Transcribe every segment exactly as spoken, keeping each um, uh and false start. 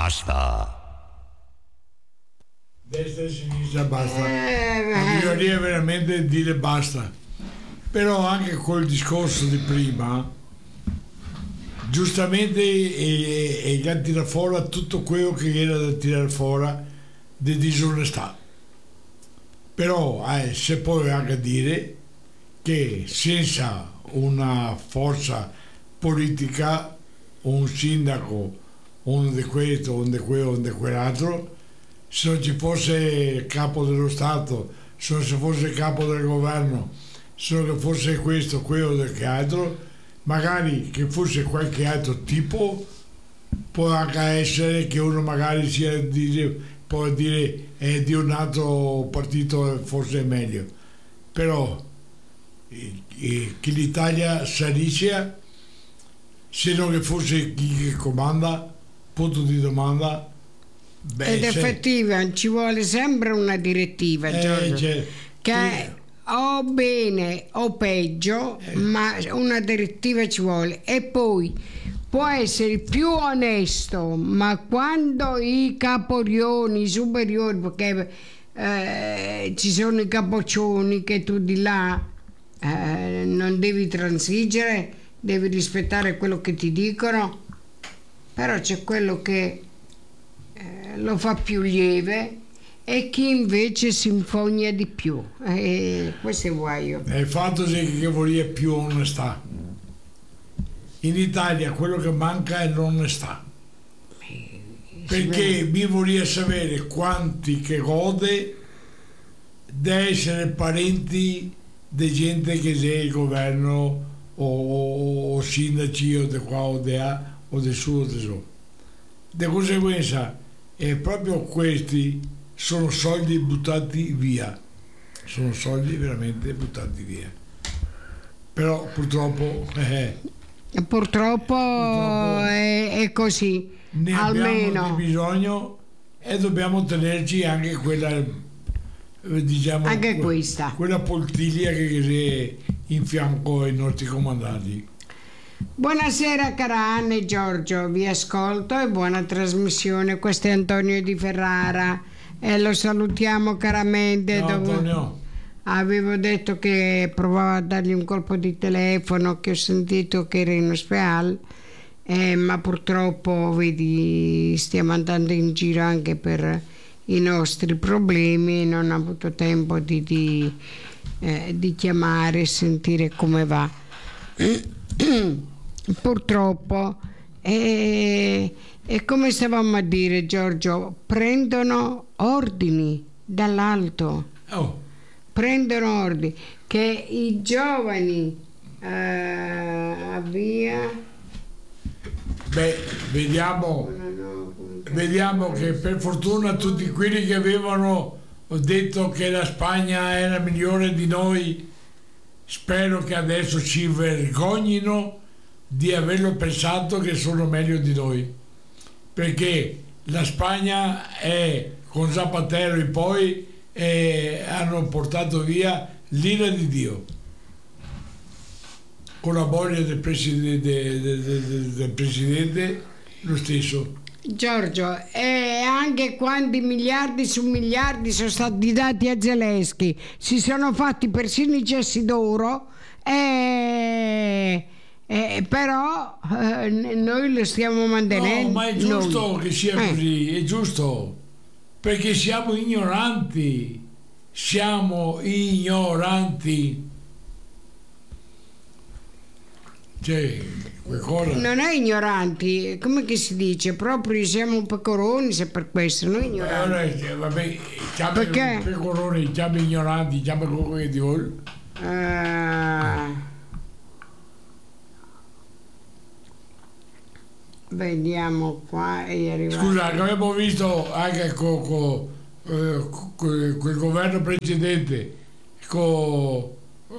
basta. Destra e sinistra basta. Ma bisogna veramente dire basta. Però anche col discorso di prima, giustamente e, e, e tira fuori tutto quello che era da tirare fuori di disonestà. Però eh, si può anche dire che senza una forza politica, un sindaco, uno di questo, uno di quello, uno di quell'altro, se non ci fosse il capo dello Stato, se non ci fosse il capo del governo, se non fosse questo, quello che altro, magari che fosse qualche altro tipo, può anche essere che uno magari sia di, può dire è di un altro partito forse è meglio, però eh, eh, che l'Italia salisse, se non che fosse chi che comanda, punto di domanda. Beh, ed effettiva se... ci vuole sempre una direttiva, eh, Giorgio, cioè, che è o bene o peggio, eh. ma una direttiva ci vuole. E poi può essere il più onesto, ma quando i caporioni, i superiori, perché eh, ci sono i capoccioni che tu di là eh, non devi transigere, devi rispettare quello che ti dicono, però c'è quello che eh, lo fa più lieve e chi invece si infogna di più. E questo è guaio. Il fatto è che vuole più onestà. In Italia quello che manca è l'onestà, perché mi vorrei sapere quanti che gode di essere parenti di gente che sia il governo o, o sindaci o di qua o di là o di su o di su. Di conseguenza è proprio questi sono soldi buttati via, sono soldi veramente buttati via, però purtroppo eh, Purtroppo, Purtroppo è, è così. Ne almeno abbiamo di bisogno e dobbiamo tenerci anche quella, diciamo, anche questa. quella poltiglia che è in fianco ai nostri comandanti. Buonasera cara Anna e Giorgio, vi ascolto e buona trasmissione. Questo è Antonio di Ferrara e lo salutiamo caramente. Ciao, dopo... Antonio. Avevo detto che provavo a dargli un colpo di telefono, che ho sentito che era in ospedale, eh, ma purtroppo vedi stiamo andando in giro anche per i nostri problemi, non ho avuto tempo di, di, eh, di chiamare e sentire come va. Purtroppo e, e come stavamo a dire, Giorgio, prendono ordini dall'alto. Oh. Prendono ordini che i giovani eh, via. Beh, vediamo, vediamo che per fortuna tutti quelli che avevano detto che la Spagna era migliore di noi, spero che adesso ci vergognino di averlo pensato che sono meglio di noi, perché la Spagna è con Zapatero e poi e hanno portato via l'ira di Dio con la moglie del presidente, del, del, del presidente lo stesso. Giorgio, e anche quanti miliardi su miliardi sono stati dati a Zelensky, si sono fatti persino i cessi d'oro e, e però eh, noi lo stiamo mantenendo. No, ma è giusto noi. che sia eh. così, è giusto, perché siamo ignoranti, siamo ignoranti. Cioè, qualcosa... Non è ignoranti, come che si dice? Proprio siamo pecoroni, se per questo, noi ignoranti. Eh, vabbè, chiama perché? Pecoroni, chiama ignoranti, chiama quello che ti vuole. Uh, vediamo qua è arrivato. Scusa, abbiamo visto anche con co, eh, co, quel governo precedente con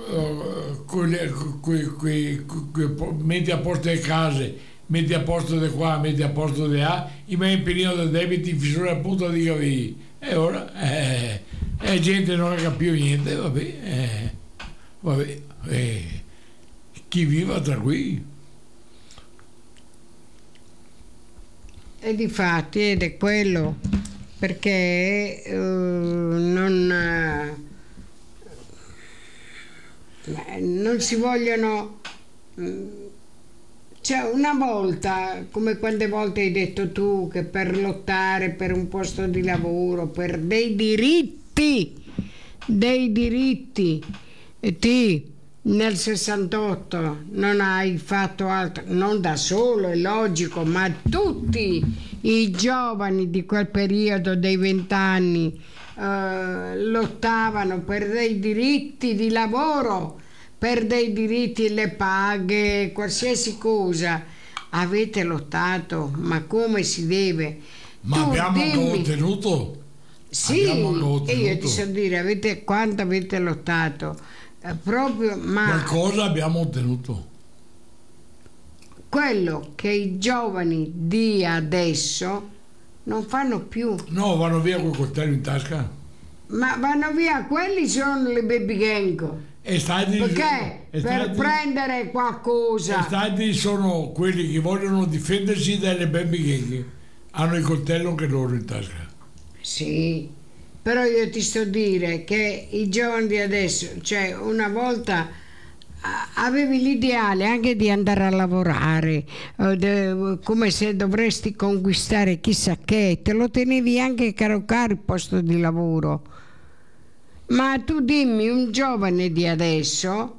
metti a posto le case, metti a posto di qua, metti a posto di là, i miei impegnato da debiti fissura appunto di capire. E ora eh, la gente non capisce più niente, vabbè, eh, vabbè eh, chi viva tranquillo. E difatti ed è quello, perché eh, non, eh, non si vogliono. Cioè, una volta, come quante volte hai detto tu, che per lottare per un posto di lavoro, per dei diritti, dei diritti, e ti nel sessantotto non hai fatto altro, non da solo, è logico, ma tutti i giovani di quel periodo dei vent'anni eh, lottavano per dei diritti di lavoro, per dei diritti, le paghe, qualsiasi cosa. Avete lottato, ma come si deve? Ma Tu abbiamo anche dimmi. ottenuto? Sì, Abbiamo anche e io ottenuto. ti so dire, avete, quanto avete lottato? Eh, proprio, ma Qualcosa abbiamo ottenuto. quello che i giovani di adesso non fanno più, No, vanno via col coltello in tasca. ma vanno via, quelli sono le baby gang, E stati, perché e per stati- prendere e qualcosa. stati sono quelli che vogliono difendersi dalle baby gang. Hanno il coltello anche loro in tasca. Sì, però io ti sto a dire che i giovani di adesso, cioè una volta a- avevi l'ideale anche di andare a lavorare, eh, de- come se dovresti conquistare chissà che, te lo tenevi anche caro caro il posto di lavoro. Ma tu dimmi un giovane di adesso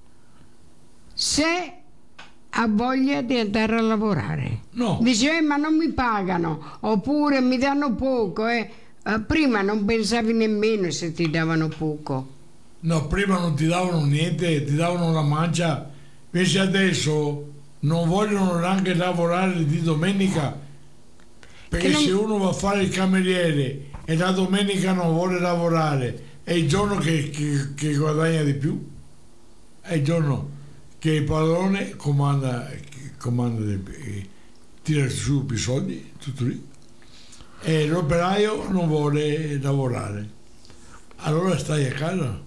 se ha voglia di andare a lavorare. No. Dice, "Eh, ma non mi pagano, oppure mi danno poco. Eh. Eh, prima non pensavi nemmeno se ti davano poco. No, prima non ti davano niente, ti davano la mancia. Invece adesso non vogliono neanche lavorare di domenica. Perché Che non- se uno va a fare il cameriere e la domenica non vuole lavorare, è il giorno che, che- che guadagna di più. È il giorno che il padrone comanda, comanda dei- eh, tira su i soldi, tutto lì. E l'operaio non vuole lavorare. Allora stai a casa.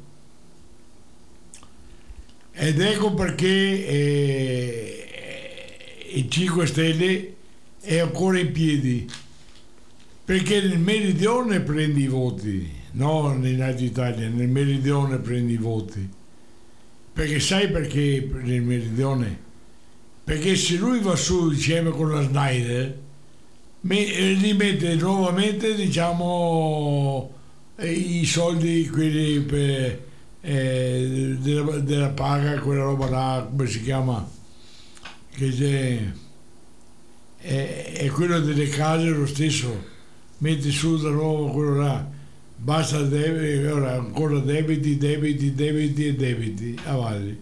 Ed ecco perché eh, i cinque Stelle è ancora in piedi, perché nel meridione prendi i voti, non in Alta Italia, nel meridione prendi i voti. Perché sai perché nel meridione? Perché se lui va su insieme con la Snyder, me- eh, li mette nuovamente, diciamo, eh, i soldi, quelli per, eh, della, della paga, quella roba là, come si chiama? Che c'è, è, è quello delle case lo stesso, metti su da nuovo quello là, basta debiti, ora ancora debiti, debiti, debiti e debiti, avanti.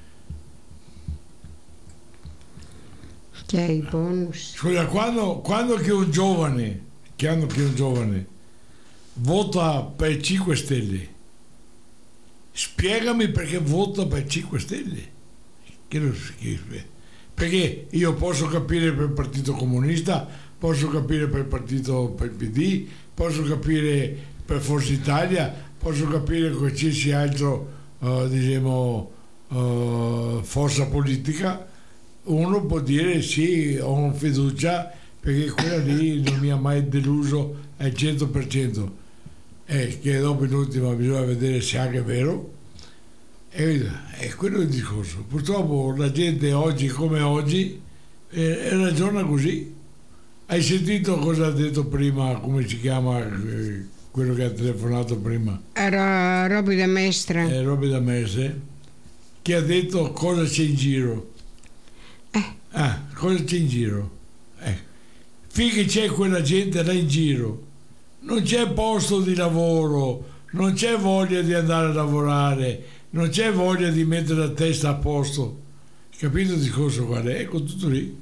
Che i bonus. Scusa, quando, quando che un giovane, quando che un giovane vota per cinque Stelle, spiegami perché vota per cinque Stelle. Che lo, che, perché io posso capire per il Partito Comunista, posso capire per il Partito, per il P D, posso capire per Forza Italia, posso capire qualsiasi altro, eh, diciamo, eh, forza politica. Uno può dire sì, ho fiducia perché quella lì non mi ha mai deluso al cento per cento. E che dopo in ultima bisogna vedere se anche è vero. E è quello il discorso. Purtroppo la gente oggi come oggi eh, ragiona così. Hai sentito cosa ha detto prima, come si chiama eh, quello che ha telefonato prima? Era Roby da Mestre. Eh, Roby da Mese, che ha detto cosa c'è in giro. Eh, Ah, cosa c'è in giro? Eh. Finché c'è quella gente là in giro, non c'è posto di lavoro, non c'è voglia di andare a lavorare, non c'è voglia di mettere la testa a posto. Capito il discorso qual è? Ecco tutto lì.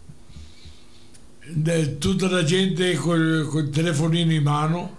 De- tutta la gente col, col telefonino in mano.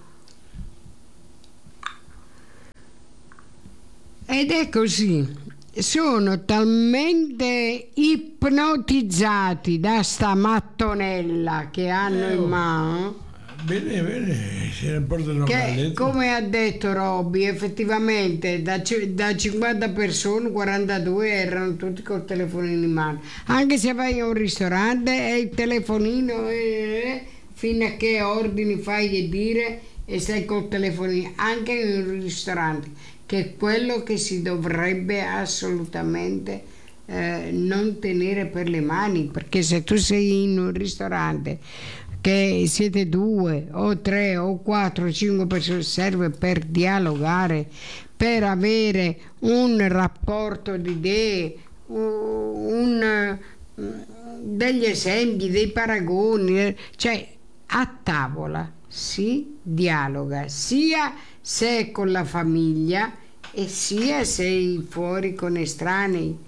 ed è così. Sono talmente ipnotizzati da sta mattonella che hanno Eh, in oh. mano Bene, bene, se ne portano che come ha detto Robby, effettivamente da, da cinquanta persone quarantadue erano tutti col telefonino in mano, anche se vai a un ristorante e il telefonino eh, fino a che ordini fai e dire e stai col telefonino anche in un ristorante, che è quello che si dovrebbe assolutamente eh, non tenere per le mani, perché se tu sei in un ristorante che siete due o tre o quattro o cinque persone, serve per dialogare, per avere un rapporto di idee, un, degli esempi, dei paragoni, cioè a tavola si dialoga sia se è con la famiglia e sia se sei fuori con estranei.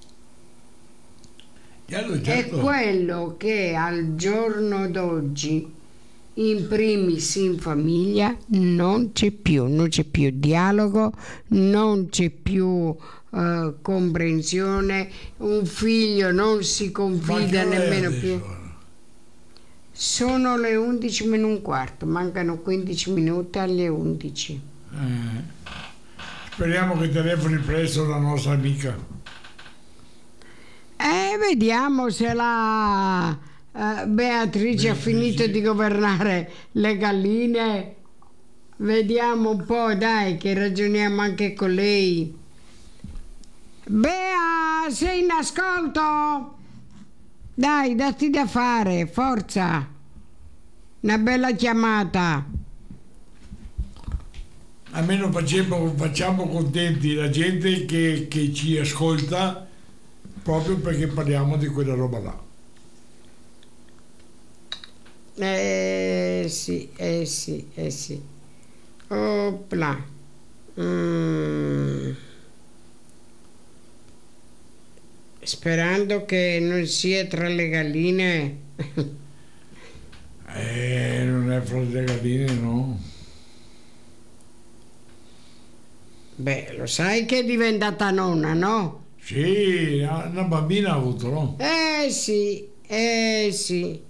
Certo. È quello che al giorno d'oggi, in primis in famiglia, non c'è più, non c'è più dialogo, non c'è più uh, comprensione, un figlio non si confida nemmeno più. Sono le undici meno un quarto, mancano quindici minuti alle undici. Eh, speriamo che telefoni presto la nostra amica. Eh, vediamo se la uh, Beatrice ha finito di governare le galline. Vediamo un po', dai, che ragioniamo anche con lei. Bea, sei in ascolto? Dai, datti da fare, forza. Una bella chiamata. Almeno facciamo, facciamo contenti la gente che, che ci ascolta, proprio perché parliamo di quella roba là. Eh sì, eh sì, eh sì. Opla. Mm. Sperando che non sia tra le galline. Eh, non è fra le galline, no. Beh, lo sai che è diventata nonna, no? Sì, una bambina ha avuto, no? Eh sì, eh sì.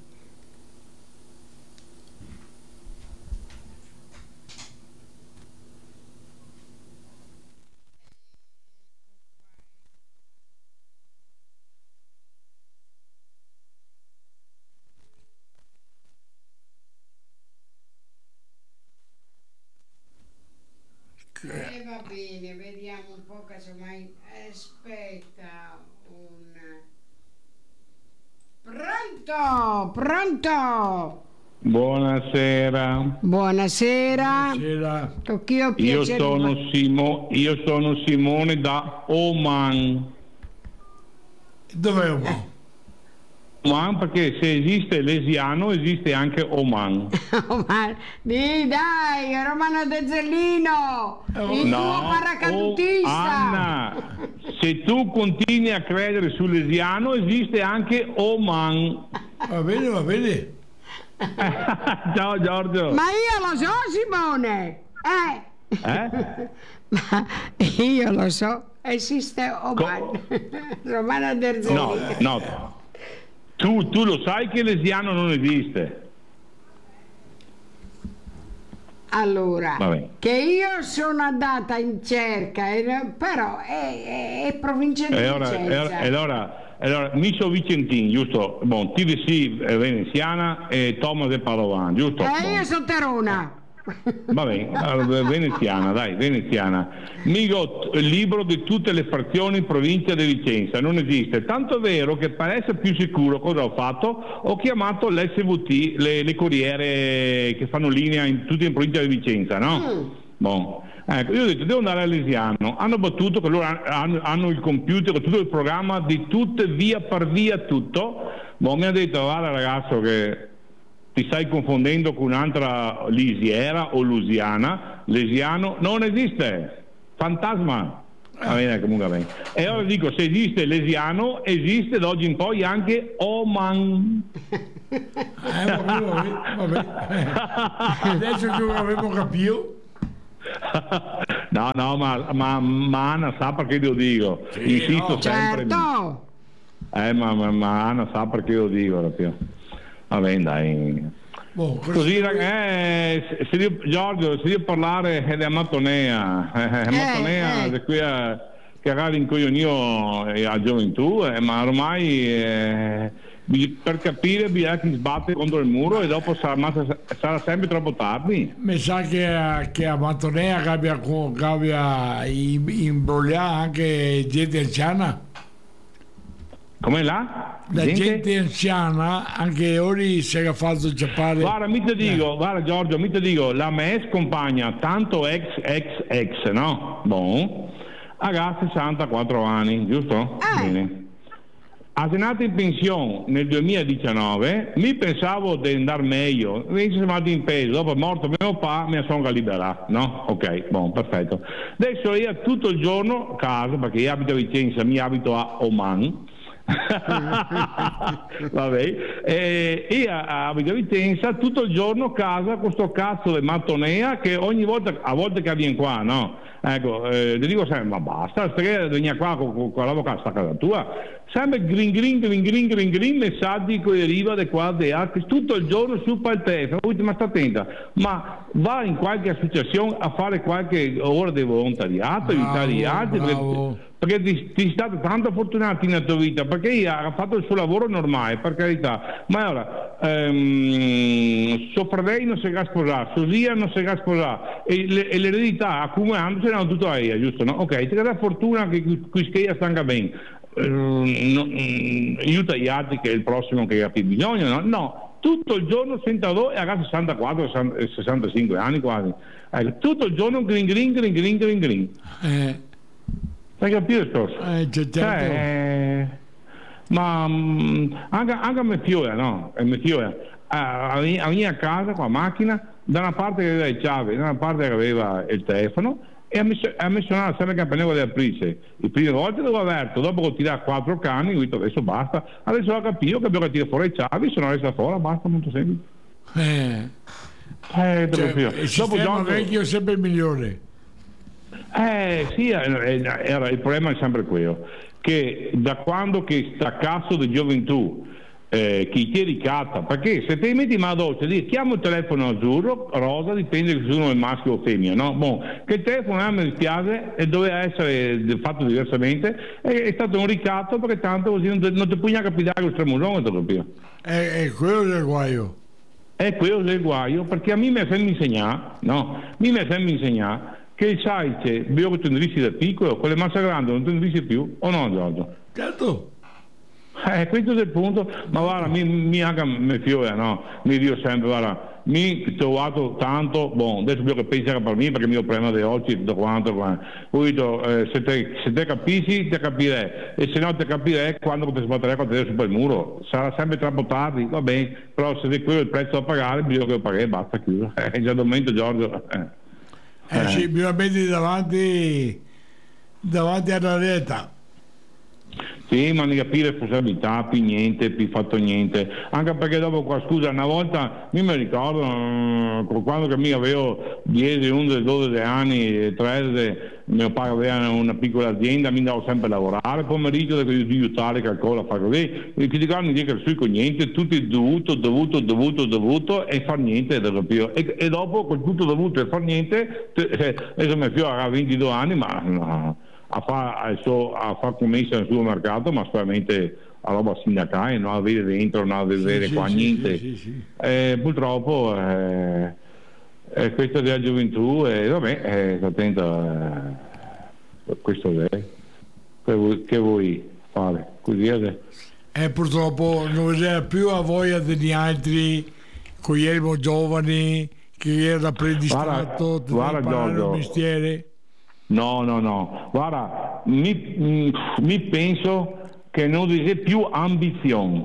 Eh, va bene, vediamo un po', casomai. Aspetta un... Pronto, pronto. Buonasera. Buonasera. Buonasera. Tocchio Io piacere. sono, Simo, io sono Simone da Oman. Dov'è Oman? Oman, perché se esiste l'esiano esiste anche Oman. Oman. Dì, dai, Romano De Zellino, il No, tuo paracadutista. oh, Anna, se tu continui a credere sull'esiano esiste anche Oman. Va bene, va bene. Ciao Giorgio. Ma io lo so, Simone. Eh? Eh? Ma io lo so, esiste Oman. Co- Romano De Zellino. No, no. Tu, tu lo sai che l'esiano non esiste. Allora, Vabbè. che io sono andata in cerca, eh, però è, è, è provincia di E allora, Vicenza. e allora, e allora Miso Vicentin, giusto? Bon, ti sì è veneziana e Thomas è Padovan, giusto? Eh, Bon. io sono Terona. Va bene, allora, veneziana, dai, veneziana. Migo, il libro di tutte le frazioni in provincia di Vicenza, non esiste. Tanto è vero che per essere più sicuro cosa ho fatto? Ho chiamato l'S V T, le, le corriere che fanno linea in, tutte in provincia di Vicenza, no? Mm. Bon. Ecco, io ho detto devo andare all'Esiano, hanno battuto che loro hanno, hanno il computer, tutto il programma di tutte via per via tutto. Bon, mi ha detto guarda ragazzo che ti stai confondendo con un'altra lisiera o lusiana, l'esiano non esiste, fantasma. Va bene, comunque va bene. E ora dico, se esiste l'esiano, esiste da oggi in poi anche Oman. Eh, va bene, va bene, va bene. Adesso che lo avevo capito. No, no, ma, ma, ma Anna sa perché lo dico. Sì, Insisto no. sempre. Certo. Eh, ma, ma, ma Anna sa perché lo dico proprio. Va bene, dai. Boh, Così, eh, se io, Giorgio, se io parlare della Matonea, eh, Matonea, eh. di qui a, che ha rincoglionito a gioventù, eh, ma ormai eh, per capire bisogna che sbatte contro il muro e dopo sarà, sarà sempre troppo tardi. Mi sa che, che a Matonea abbia, abbia imbrogliato anche gente anziana. Come là? La gente, gente anziana anche ora si è fatto ciappare. Guarda, mi te dico, eh. guarda Giorgio, mi te dico, la mia ex compagna, tanto ex ex ex, no? Bon, ha sessantaquattro anni, giusto? Eh. Bene. Ha tenuto in pensione nel duemiladiciannove, mi pensavo di andare meglio, mi sono andato in peso, dopo è morto mio papà mi sono liberato, no? Ok, buon, perfetto. Adesso io tutto il giorno a casa, perché io abito a Vicenza, mi abito a Oman, vabbè, e io abito a Vicenza, tutto il giorno a casa con sto cazzo di Matonea che ogni volta, a volte che viene qua, no? Ecco, eh, ti dico sempre, ma basta, stai venire qua con, con, con l'avvocato, sta a casa tua, sempre green green green green green green messaggi che arriva da qua da altri tutto il giorno su il telefono. Ma sta attenta, ma va in qualche associazione a fare qualche ora di volontariato, aiutare gli altri, perché, perché ti, ti state tanto fortunati nella tua vita, perché io ha fatto il suo lavoro normale, per carità, ma ora ehm, suo fratello non si va a sposare, sua zia non si va a sposare e, le, e l'eredità accumulandosi erano tutto a ella, giusto, no? Ok, ti dà fortuna che qui stanno bene. Uh, no, um, aiuta gli altri che è il prossimo che ha più bisogno, no? No, tutto il giorno senza dolore, a sessantaquattro sessantacinque anni quasi, eh, tutto il giorno green green green green green green eh. Hai capito questo? Eh, certo. Cioè, ma um, anche, anche a me fiore, no? A me fiore, a, a, a mia casa con la macchina, da una parte che aveva le chiavi, da una parte che aveva il telefono, e ha messo, ha messo sempre il campanello delle aprise. Le prime volte l'avevo aperto, dopo che ho tirato quattro cani, ho detto adesso basta, adesso ho capito che abbiamo tirato fuori le chiavi, sono resta fuori, basta, molto semplice. Eh, eh cioè, il sistema dopo, vecchio è sempre il migliore. Eh sì, era, il problema è sempre quello, che da quando che sta cazzo di gioventù Eh, chi ti ricatta, perché se ti metti in mano dolce lì chiamo il telefono azzurro, rosa, dipende se uno è maschio o femmina, no? Bon, che il telefono a me dispiace e doveva essere fatto diversamente, è, è stato un ricatto perché tanto così non, te, non ti puoi neanche capitare il tremolone, è, è quello del guaio, è quello del guaio, perché a me mi ha sempre insegnato, no? Mi ha sempre insegnato che sai che vedo che tu indrissi da piccolo, con le masse grandi non ti indrissi più, o no Giorgio? Certo. Eh, questo è il punto, ma guarda, mi, mi anche mi fiore, no? Mi dico sempre, guarda, mi ho trovato tanto, bon, adesso vedo che pensa per me perché mi ho problema di oggi e tutto quanto, ho detto, eh, se, te, se te capisci, te capirei, e se no te capirei quando ti sbatterei con te su per il muro, sarà sempre troppo tardi, va bene, però se è quello il prezzo da pagare, bisogna che lo paghi, basta, chiuso, è già il momento Giorgio. Eh, eh, eh. Sì, bisogna mettere davanti, davanti alla realtà. Sì, ma ne capire responsabilità, più niente, più fatto niente, anche perché dopo qua, scusa, una volta, io mi ricordo, uh, quando che mi avevo dieci, undici, dodici anni, tredici, mio padre aveva una piccola azienda, mi andavo sempre a lavorare, pomeriggio di aiutare qualcosa a fare così, e ti dicono di che su con niente, tutto il dovuto, dovuto, dovuto, dovuto, e far niente, e, e dopo con tutto dovuto e far niente, te, adesso mi figlio ha ventidue anni, ma no, a fare fa commessa nel supermercato, ma sicuramente a roba sindacale, non avere dentro, non avere sì, qua sì, niente. Sì, sì, sì. Eh, purtroppo eh, è questa della gioventù e vabbè, eh, attento, eh, questo è. Che vuoi, che vuoi fare? Così è. Eh, purtroppo non c'era più a voglia degli altri, con erano giovani, che era predisposto a imparare il mestiere. No, no, no, guarda, mi, mi, mi penso che non c'è più ambizione,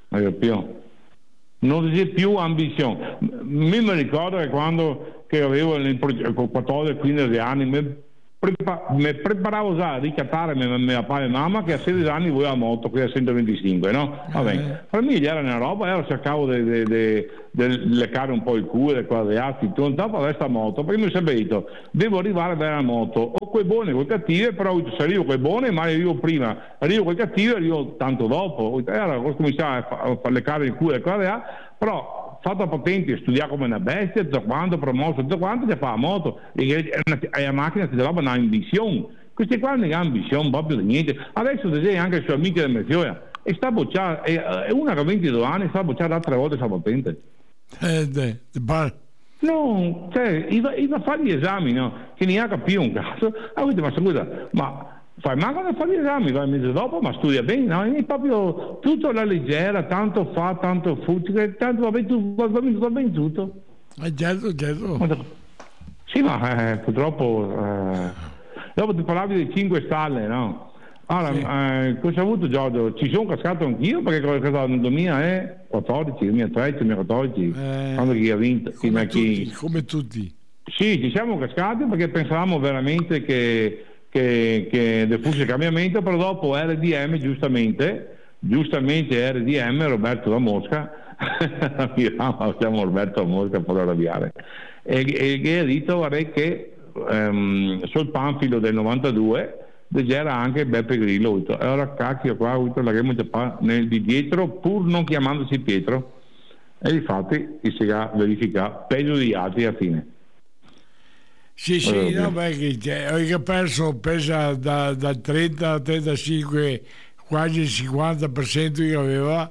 non c'è più ambizione. Mi, mi ricordo che quando che avevo quattordici quindici anni mi, prepa, mi preparavo già a ricattare mio, mio papà e mamma che a sedici anni voleva la moto, qui a centoventicinque, no? Vabbè, eh. Per me era una roba, io cercavo di leccare un po' il culo e qua di altri, dopo questa moto, perché mi sono detto, devo arrivare a avere la moto, o quelle buone o quelle cattive, però se arrivo quelle buone, ma arrivo prima, arrivo quelle cattive, arrivo tanto dopo, era cominciare a far leccare il culo e qua di altri, però fatto la patente, studiato come una bestia, tutto quanto, promosso, tutto quanto, ti fa la moto, e, e, e la macchina ti dava un'ambizione. Questi qua non hanno ambizione proprio di niente. Adesso vedi anche i suoi amici del Mezzoia, e sta bocciando, è, è una che ha ventidue anni, sta bocciando altre volte la patente. Eh, de, de bar. No, cioè, iva, iva a fare gli esami, no? Che ne ha capito un cazzo. Ah, ma scusa, ma fai manco a fare gli esami, vai un mese dopo, ma studia bene, no? È proprio tutto alla leggera, tanto fa, tanto futile, tanto va bene, tu, va bene, va bene tutto. Eh, certo, certo. Sì, ma eh, purtroppo... Eh, dopo ti parlavi dei cinque stalle, no? Allora, sì. eh, cosa ho avuto, Giorgio? Ci sono cascato anch'io perché nel duemilaquattordici, duemilatredici, duemilaquattordici, eh, quando chi ha vinto? Come, chi, tutti, come tutti. Sì, ci siamo cascati perché pensavamo veramente che, che, che fosse il cambiamento, però dopo R D M, giustamente, giustamente R D M, Roberto da Mosca, chiamo Roberto da Mosca per arrabbiare, e, e che ha detto guarda, che um, sul panfilo del novantadue c'era anche Beppe Grillo, e allora cacchio qua ho avuto la game nel di dietro pur non chiamandosi Pietro, e infatti si è verificato peggio di altri a fine. Sì, sì, allora, no, perché ho perso, pesa da, da trenta a trentacinque, quasi il cinquanta per cento che aveva,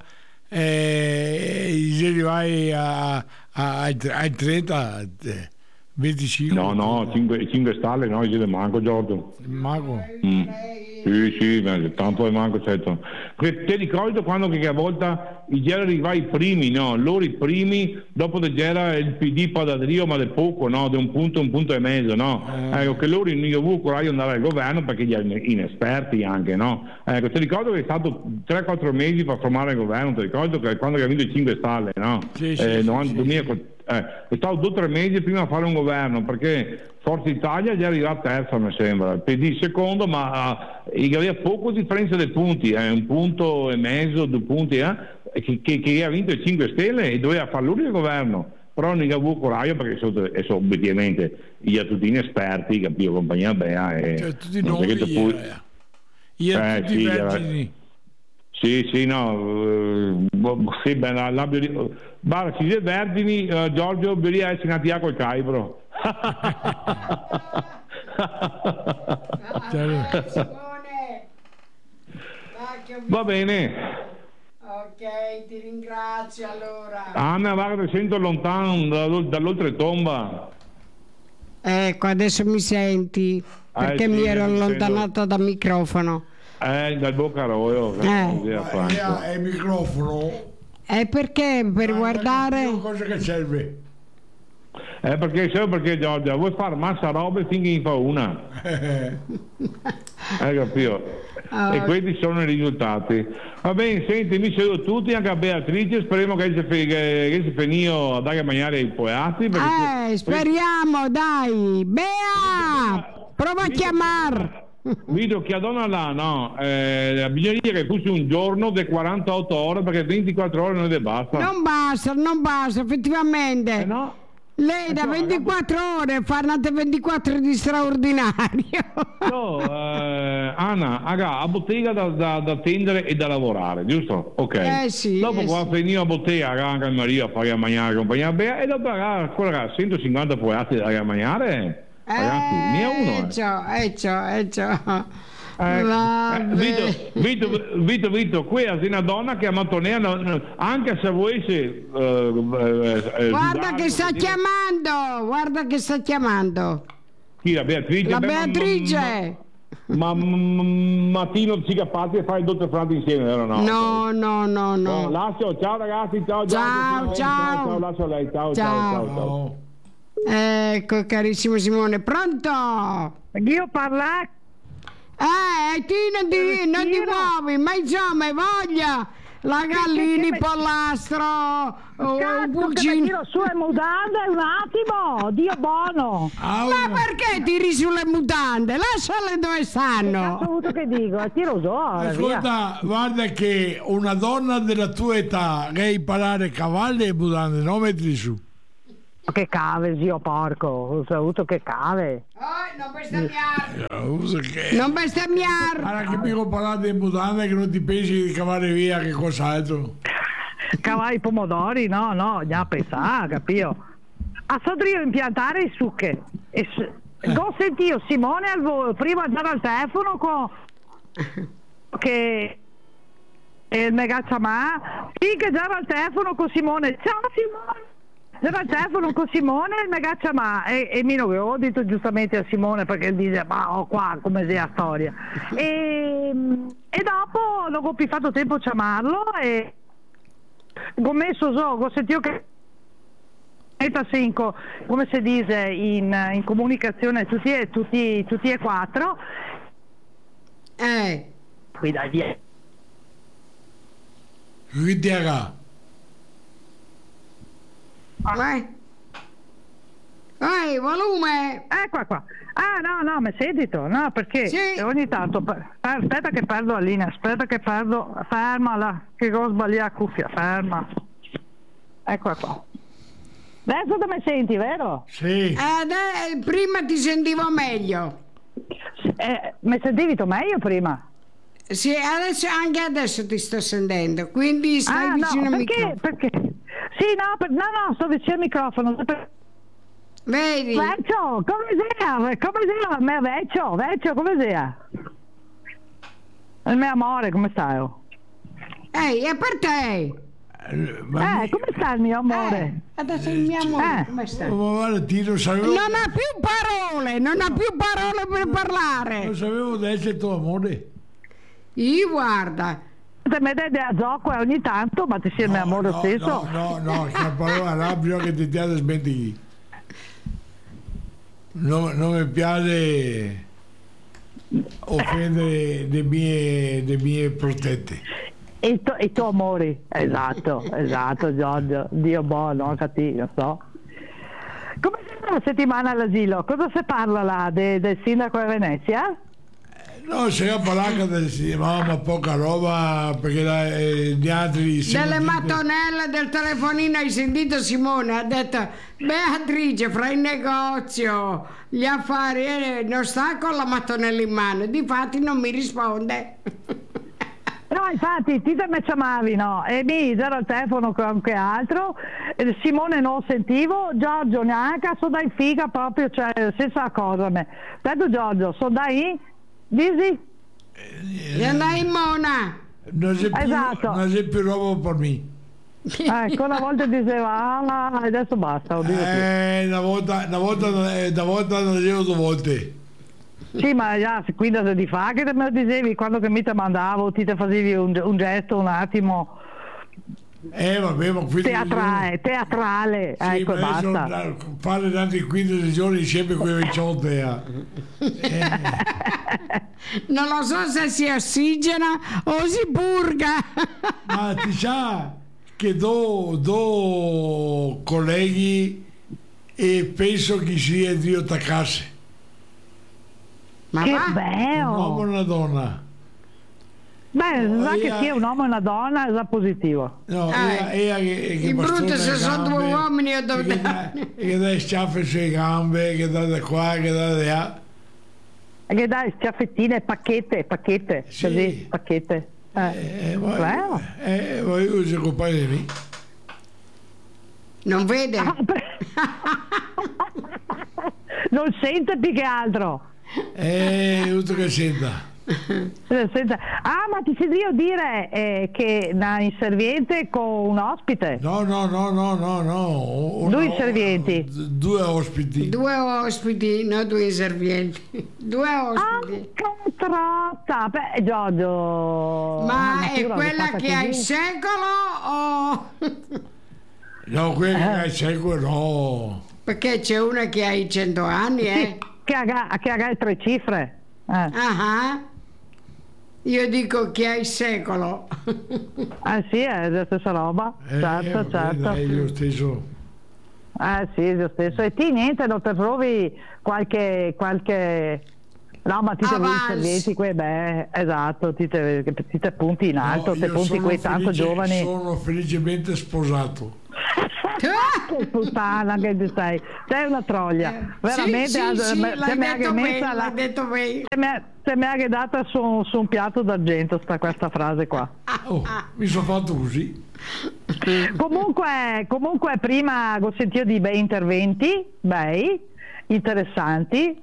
e se arrivai a, a, ai trenta, venticinque. No, no, cinque stalle, no, io le manco, Giorgio. Manco? Mm. Sì, sì, tanto le manco, certo. Ti ricordo quando che a volta i Gera arrivai i primi, no? Loro i primi, dopo che c'era il P D Padadrio, ma di poco, no? Di un punto, un punto e mezzo, no? Eh. Ecco, che loro non avevo coraggio di andare al governo perché gli inesperti anche, no? Ecco, ti ricordo che è stato tre quattro mesi per formare il governo, ti ricordo che quando hai vinto i cinque stalle, no? Sì, sì, eh, novanta, sì, duemila, sì. Eh, è stato due o tre mesi prima di fare un governo perché Forza Italia già arriva terza, mi sembra, il P D secondo, ma uh, aveva poco differenza dei punti, eh, un punto e mezzo, due punti, eh, che, che, che ha vinto i cinque Stelle e doveva fare lui il governo, però non avevo coraggio perché sono, e sono obiettivamente gli tutti inesperti, capito, compagnia Bea, e cioè tutti nuovi, poi, gli eh, tutti sì, vergini. Sì, sì, no, uh, sì, beh, la, la, la, ci sei vergini, uh, Giorgio, bisogna essere nati a col caibro. Va bene. Ok, ti ringrazio allora. Anna, guarda, ti sento lontano dall'oltretomba. Ecco, adesso mi senti, perché eh, sì, mi ero allontanata dal microfono. Eh, dal Boccaroio. Eh. È il microfono. È perché per Ma guardare. Cosa che serve? Eh, perché serve perché Giorgia vuoi fare massa robe finché ne fa una. Hai capito? Oh. E questi sono i risultati. Va bene, senti, mi saluto tutti, anche a Beatrice, speriamo che si, che, che si finio a dare a mangiare i poeati. Eh, se... speriamo, dai. Bea, prova a chiamare. Vedo che a donna là, no, eh, bisogna dire che fosse un giorno di quarantotto ore perché ventiquattro ore non ne basta. Non basta, non basta, effettivamente. Eh no? Lei da ventiquattro ore fa nate ventiquattro di straordinario. No, eh, Anna, aga, a bottega da, da, da tendere e da lavorare, giusto? Ok. Eh sì. Dopo eh quando sì. finì a bottega, aga, anche Maria a fare a mangiare compagnia Bea, e dopo aga, quella centocinquanta poeati da mangiare. Ragazzi, eh, ne è uno. Eh ciò, eh ciò, eh ciò. Eh, eh, Vito, Vito, Vito, Vito, qui è una donna che a Matonea, anche se volesse uh, uh, guarda uh, che sta dire... chiamando, guarda che sta chiamando. Chi, la Beatrice? La Beh, Beatrice. Ma, ma, ma Mattino Cicapazzi e fai il dottor Franti insieme, vero? No, no, okay. no, no, no. no lascio, ciao ragazzi, ciao, ciao, ciao, ciao, ciao, lascio a lei, ciao, ciao, ciao, ciao. Ecco, carissimo Simone, pronto? Io parla? Eh, ti non ti, non ti muovi, ma insomma, hai voglia la gallina, il pollastro, un pulcino. Che mi tiro su le mutande un attimo, Dio buono. Ma perché tiri sulle mutande? Lasciale dove stanno. Che cazzo che dico? Tiro su. Ascolta, guarda che una donna della tua età che imparare a cavalli e mutande, non metti su. Che cave, zio porco, ho saputo che cave. Oh, non bestemmiare. Che... Non bestemmiare. Guarda che mi ho parlato di mutande che non ti pensi di cavare via che cos'altro. cavare i pomodori, no, no, già pensare, capito? A Sodrio impiantare i sucche. E su- Eh. Go sentio Simone al volo, prima andare al telefono con che e il mega ciamà, finché già al telefono con Simone, ciao Simone! Già al telefono con Simone e il mega ciamà e, e mi ho detto giustamente a Simone perché dice ma oh, qua come sia la storia e, e dopo non ho più fatto tempo a chiamarlo e ho messo so, ho sentito che cinque, come si dice in, in comunicazione tutti e, tutti, tutti e quattro Eh, qui dai via Quindi raga, vai. Vai, volume. ecco qua. Ah no no mi sentito no perché Sì. ogni tanto per- aspetta che perdo la linea, aspetta che perdo, fermala che ho sbagliato la cuffia, ferma, ecco qua. Adesso te mi senti, vero? sì, Ade- prima ti sentivo meglio. Eh, mi sentivi tu meglio prima? Sì, adesso, anche adesso ti sto sentendo, quindi stai ah vicino no al perché, microfono. perché sì no, per- no no sto vicino al microfono per- Vedi? Vecchio, come sia? Come sia? Me vecchio, vecchio, come sia? Il mio amore, come stai? Ehi, è per te. ma Eh, come sta il mio amore? Eh, adesso il mio amore, Eh. come sta? ma guarda, ti non sapevo, Non ha più parole, non ha più parole per parlare. non sapevo di essere tuo amore. Io guarda, Te mi dai a gioco ogni tanto, ma ti sia il mio amore no, stesso? no, no, no, che parola là bisogna che ti dia smetti. Non, non mi piace offendere le mie, le mie protette. Il, tuo- il tuo amore, esatto, esatto Giorgio, Dio buono, cattivo, so. Come sembra la settimana all'asilo? Cosa si parla là de- del sindaco di Venezia? No, se io parlavo del cinema, ma poca roba perché la, eh, gli altri si delle motivano- mattonelle del telefonino hai sentito Simone? Ha detto, Beatrice, fra il negozio, gli affari, eh, non sta con la mattonella in mano. Difatti non mi risponde. No, infatti, ti te mi chiamavi, no? E mi ero al telefono con anche altro, e Simone non sentivo, Giorgio neanche, sono dai figa proprio, cioè, senza cosa me. Tanto Giorgio, sono dai, dici? E andai in mona. non c'è più, Esatto. non c'è più roba per me. Ecco, una volta diceva, ah, adesso basta, non dico più. Eh, una volta, una volta, eh, una volta non dicevo due volte. Sì, ma già, quindi di fa che te me lo dicevi, quando che mi te mandavo, ti te facevi un, un gesto un attimo Eh, vabbè, ma quindi teatrale, teatrale, Sì, ecco, e ma adesso basta. la- fare tanti quindici giorni sempre quei vecchiotte. Eh. Non lo so se si ossigena o si purga. Ma ti sa che do, do colleghi e penso che sia Dio attaccasse. Ma Che va? Un uomo e bello! una donna. Beh, No, sa che io- sia un uomo e una donna è già positivo. No, Eh, e, e, che, che il brutto bastona se le sono due gambe, uomini o due e che dà- donne. e che dà schiaffi sulle gambe, che dà da qua, che dà da là. E che dai, schiaffettine, pacchette, pacchette, Sì. così, pacchette. Eh. Eh, ma, Bello. eh, ma io sono compagno di me. Non vede? Ah, beh. Non sente più che altro. Eh, tutto che senta. Eh, senta- Ah, ma ti sentivo dire eh, che una inserviente con un ospite. No, no, no, no, no, no. Una- Due inservienti. d- Due ospiti. Due ospiti, no due inservienti. Due Ah, ospiti. che trotta! Beh, Giorgio. Ma la è natura l'è quella fatta che ha il così. secolo o... No, quello Eh. che segue no. Perché c'è una che ha i cento anni, Sì, eh? che ha, che ha tre cifre. Eh. Ah, ah. Io dico che ha il secolo. Ah sì, è la stessa roba. Eh, certo, vabbè, certo. dai, io stesso. Eh sì, io stesso. E ti niente, non ti trovi qualche... qualche... No, ma ti te Avance. servienti quei, beh, esatto, ti te, ti te punti in alto, No, ti io punti sono quei tanto felice- giovani. Sono felicemente sposato. Che puttana che sei, sei una troglia, veramente. Sì, sì, sì, te l'hai mi hai detto messa bene, la- l'hai detto bene. te mi hai- te mi hai data su, su un piatto d'argento sta questa frase qua. Oh, mi sono fatto così. Comunque, comunque prima ho sentito di bei interventi, bei, interessanti,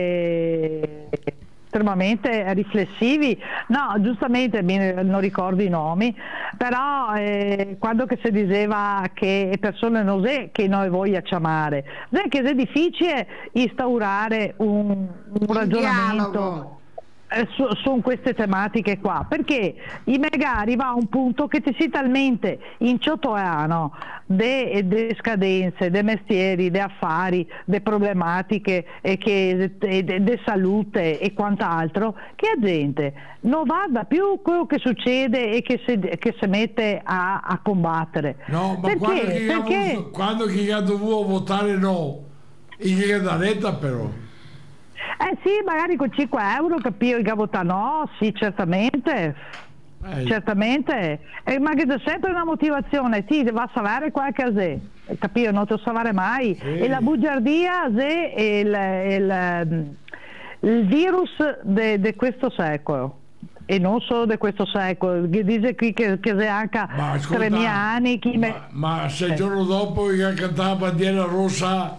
e estremamente riflessivi. No, giustamente mi- non ricordo i nomi, però eh, quando che si diceva che persone non è che noi voglia chiamare, è che è difficile instaurare un, un ragionamento dialogo. eh, su, su queste tematiche qua, perché i magari va a un punto che ti si talmente in ciottoano de, de scadenze, de mestieri, de affari, de problematiche e che de, de- de salute e quant'altro, che la gente non vada più quello che succede e che si, che si mette a, a combattere. No, ma perché? quando che Perché? abbiamo- quando che ha dovuto votare no, in che da retta però. Eh sì, magari con cinque euro capio che vota no, sì, certamente. Eh, Certamente, eh, ma che c'è sempre una motivazione, ti va a sapere qualche cos'è, capito? Non te lo sapere mai. Sì. E la bugiardia è il, il, il virus di questo secolo. E non solo di questo secolo, che dice qui che, che c'è anche ma ascolta, tremila anni. Chi me... ma, ma sei Eh. giorno dopo che ha cantato la bandiera rossa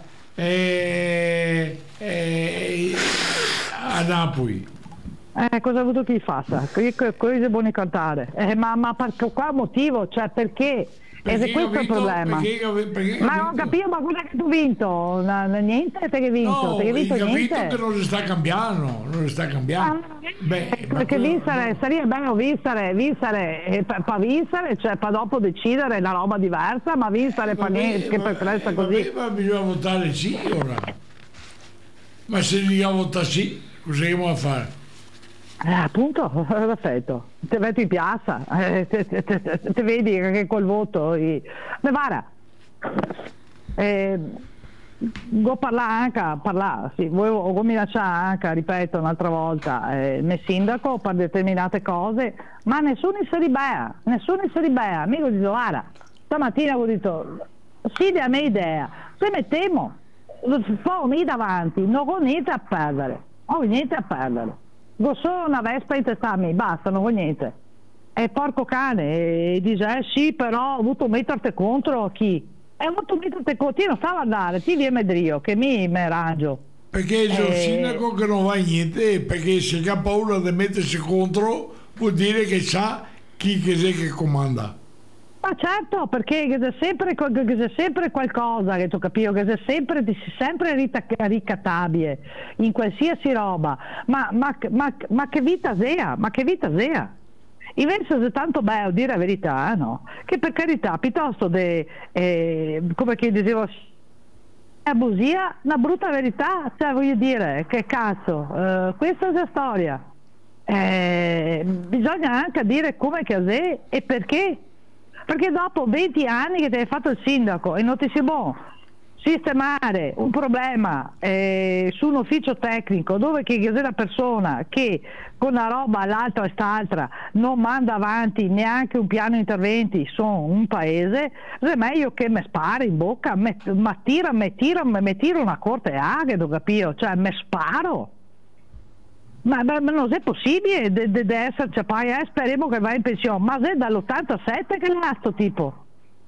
eh, eh, a Napoli. Eh, cosa ha avuto chi fatta? Cosa buoni cantare? Eh, ma, ma per quale motivo? Cioè perché? Ed Perché è questo ha il vinto? problema. Perché, perché ha Ma non vinto? capivo, ma cosa che tu hai vinto? No, no, niente, te che hai vinto? No, te che hai vinto il capito niente? che non si sta cambiando, non si sta cambiando. Ah, Beh, eh, ma perché quello- vincere, sarebbe bello vincere, vincere, e per, per vincere, cioè per dopo decidere una roba diversa, ma vincere per Vabbè, niente, che per vabbè, resta vabbè, così. Ma bisogna votare sì ora. Ma se dobbiamo votare sì, cosa dobbiamo fare? Eh, appunto, perfetto, te metti in piazza, eh, te, te- te- te- te vedi che col voto. I... Ma guarda, eh, devo parlare anche, parlare, sì, volevo volevo minacciare anche, ripeto un'altra volta, eh, il sindaco per determinate cose, ma nessuno si ribea, nessuno si ribea. Amico dice, guarda, stamattina avevo detto, sì, a me idea, se mettiamo, poi davanti, non ho niente a perdere, non ho niente a perdere. Ho solo una vespa in testa a me, basta, non ho niente. E porco cane, e dice, eh sì, però ho avuto metterti contro chi? E ho avuto metterti contro, ti non stavo a andare, ti viene Medrio, che mi, mi arrangio. Perché c'è un Eh, sindaco che non va in niente, perché se ha paura di mettersi contro vuol dire che sa chi che è che comanda. Ma certo, perché c'è sempre, che c'è sempre qualcosa che tu capisci, che c'è sempre, sempre rittac- ricattabile in qualsiasi roba, ma, ma, ma, ma che vita sia, ma che vita sia? Invece è tanto bello dire la verità, eh, no? Che per carità, piuttosto de, eh, come che dicevo, abusia, una brutta verità, cioè voglio dire, che cazzo, eh, questa è la storia. Eh, bisogna anche dire come che è e perché. Perché dopo venti anni che ti hai fatto il sindaco e non ti si può sistemare un problema eh, su un ufficio tecnico dove che c'è una persona che con una roba all'altra e st'altra non manda avanti neanche un piano interventi su un paese, è meglio che mi spari in bocca, me, ma tira, me tira, me tira una corte aghedo, capito? Cioè me sparo. Ma, ma, ma non è possibile di essere, cioè, poi eh, speriamo che va in pensione, ma è dall'ottantasette che l'ha sto tipo.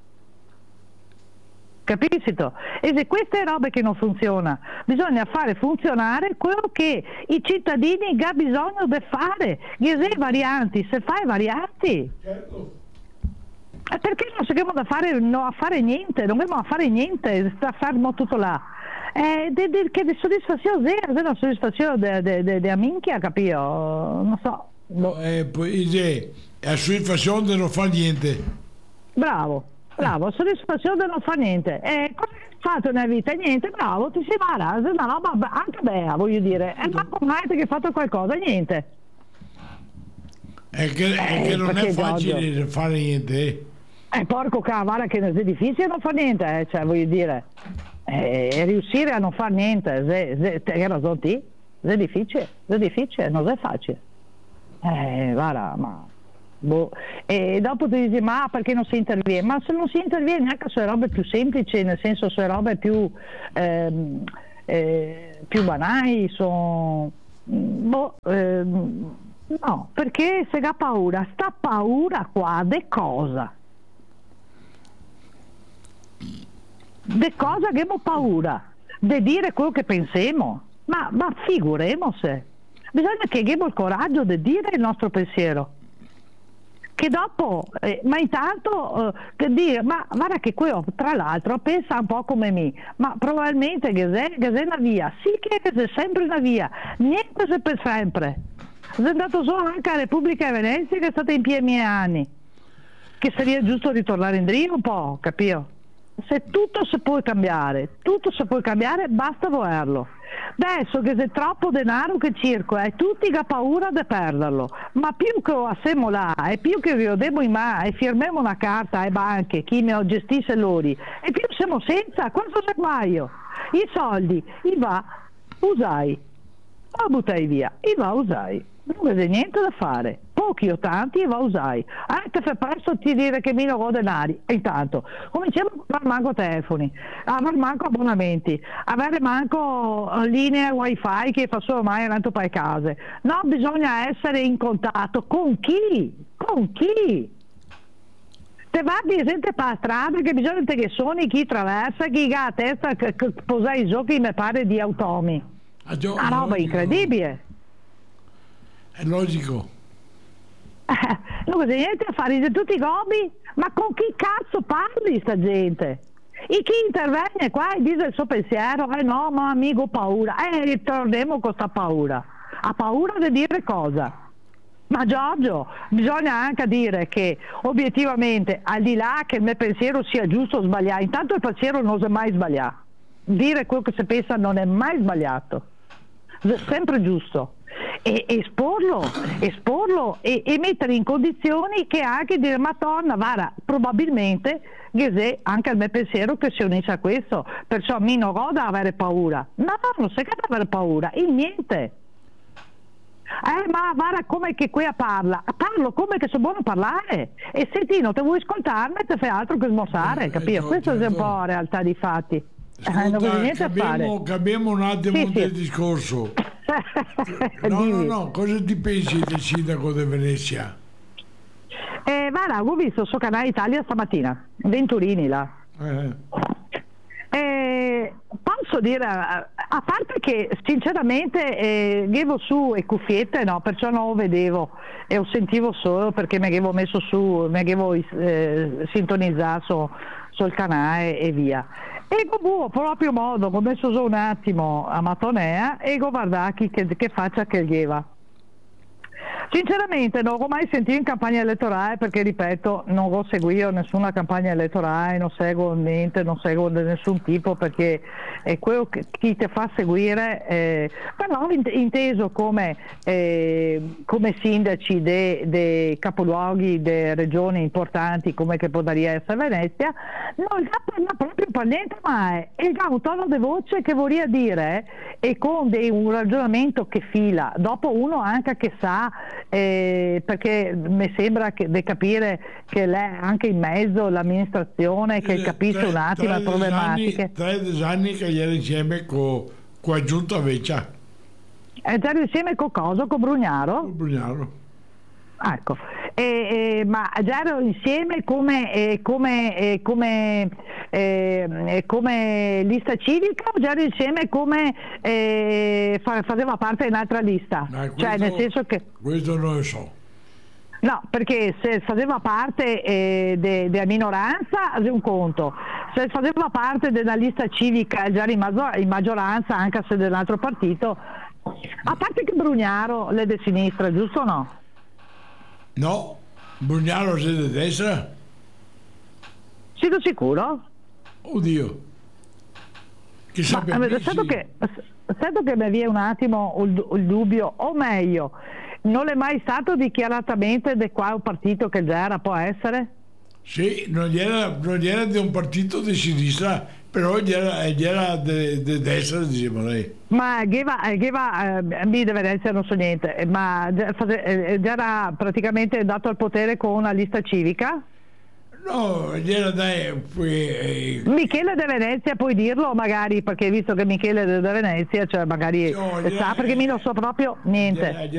Capisci? E se queste robe che non funzionano, bisogna fare funzionare quello che i cittadini hanno bisogno di fare. Che se varianti, se fai varianti. Certo. E perché non siamo da fare, no, a fare niente, non dobbiamo fare niente, sta fermo tutto là. Eh, de, de, che di soddisfazione zero, è una soddisfazione di minchia, capito? Non so. No. Eh, poi dice, la soddisfazione di non fare niente. Bravo, bravo, soddisfazione di non fare niente. Eh, cosa hai fatto nella vita? Niente, bravo, ti si va, è una roba anche bella, voglio dire. E ma come mai che hai fatto qualcosa? Niente. È che, è Eh, che non è perché facile di fare niente. Eh. Eh, porco cavolo, che è difficile non fare niente, eh, cioè, voglio dire. Eh, riuscire a non fare niente, se, se, te, che ragione ti? È difficile, è difficile, non è facile. Eh, guarda, ma Boh. E dopo ti dici ma perché non si interviene? Ma se non si interviene neanche sulle robe più semplici, nel senso sulle robe più ehm, eh, più banali, sono boh, ehm, no, perché se ha paura, sta paura qua de cosa? De cosa che abbiamo paura? De dire quello che pensiamo? Ma, ma figuremo se bisogna che abbiamo il coraggio di dire il nostro pensiero. Che dopo, eh, ma intanto eh, che dire, ma guarda che quello tra l'altro pensa un po' come me, ma probabilmente che è, che è una via, sì che è sempre una via, niente se per sempre. Sono andato solo anche a Repubblica Venezia che è stata in piedi miei anni, che sarebbe giusto ritornare in dritto un po', capito? Se tutto si può cambiare, tutto si può cambiare, basta volerlo. Adesso che c'è troppo denaro che circola e tutti hanno paura di perderlo, ma più che lo siamo là e più che lo devo in mano e firmiamo una carta alle banche, chi me lo gestisce loro, e più siamo senza, questo c'è guaio. I soldi, i va, usai, o buttai via, i va, usai. Non c'è niente da fare, pochi o tanti e va usai. Anche se presto ti dire che mi non ho denari. E intanto cominciamo a fare manco telefoni, a avere manco abbonamenti, avere manco linee wifi che fa solo mai tanto per case. No, bisogna essere in contatto con chi? Con chi? Te va di gente per la strada che bisogna che sono chi attraversa, chi ha a testa che, che posa i giochi mi pare di automi. Una roba incredibile. È logico. Eh, non c'è niente a fare di tutti i gobi, ma con chi cazzo parli sta gente? E chi interviene qua e dice il suo pensiero, eh no, ma amico paura, eh ritorniamo con sta paura. Ha paura di dire cosa? Ma Giorgio, bisogna anche dire che obiettivamente, al di là che il mio pensiero sia giusto o sbagliato, intanto il pensiero non si è mai sbagliato. Dire quello che si pensa non è mai sbagliato, è sempre giusto. E esporlo, esporlo e, e mettere in condizioni che anche dire madonna, guarda, probabilmente Ghesè anche al mio pensiero che si unisce a questo, perciò mi non ho da avere paura. No, non sei che da avere paura, il niente. Eh ma guarda come che qui parla, parlo come che sono buono a parlare e se ti non te vuoi ascoltarmi te fai altro che smossare, eh, capito? Eh, Questa è un po' la realtà di fatti. Ascolta, eh, non c'è niente a fare. Cambiamo un attimo sì, del sì. discorso. No, no, no, cosa ti pensi del sindaco di Venezia? Eh, guarda, ho visto il suo canale Italia stamattina, Venturini là. Eh. Eh, posso dire, a parte che sinceramente eh, avevo su e cuffiette, no, perciò non lo vedevo e lo sentivo solo perché mi avevo messo su, mi avevo eh, sintonizzato sul canale e via. E comunque proprio modo, ho messo su un attimo a Matonea e ho guardato che, che faccia che ghieva. Sinceramente non ho mai sentito in campagna elettorale perché ripeto non ho seguito nessuna campagna elettorale, non seguo niente, non seguo di nessun tipo perché è quello che chi ti fa seguire, eh, però inteso come, eh, come sindaci dei capoluoghi di regioni importanti come che potrebbe essere Venezia, non parla proprio per niente mai e ha un tono di voce che vorrei dire e con dei, un ragionamento che fila, dopo uno anche che sa Eh, perché mi sembra che, di capire che lei anche in mezzo l'amministrazione che eh, capisce tre, un attimo le problematiche. Tre anni che era insieme con qua Giunta Vecchia. È già insieme con cosa? Con Brugnaro? Con Brugnaro. Ah, ecco. E, e, ma già ero insieme come, eh, come, eh, come, eh, come lista civica o già ero insieme come eh, fa, faceva parte di un'altra lista? Questo, cioè nel senso che questo non lo so. No, perché se faceva parte eh, della minoranza è un conto, se faceva parte della lista civica già in, maggior- in maggioranza anche se dell'altro partito, a parte che Brugnaro è di sinistra, giusto o no? No, Brugnaro è di destra? Siete sicuro? Oddio. Che Ma, sento che, sento che mi viene un attimo il, il dubbio, o meglio, non è mai stato dichiaratamente di quale partito che era, può essere? Sì, non era, non era di un partito di sinistra, però gli era, gli era di de destra, diciamo lei. Ma Gheva, Gheva eh, mi di Venezia non so niente, ma già, eh, già era praticamente andato al potere con una lista civica? No, gli era da... Eh, Michele De Venezia, puoi dirlo magari, perché visto che Michele è da Venezia, cioè magari no, sa, perché mi non so proprio niente. Gli